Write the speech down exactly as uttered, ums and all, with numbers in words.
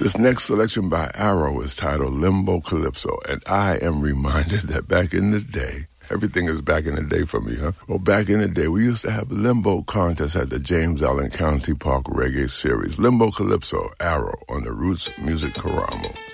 This next selection by Arrow is titled Limbo Calypso, and I am reminded that back in the day, everything is back in the day for me, huh? Well, back in the day, we used to have limbo contests at the James Allen County Park Reggae Series. Limbo Calypso, Arrow, on the Roots Music Karamo.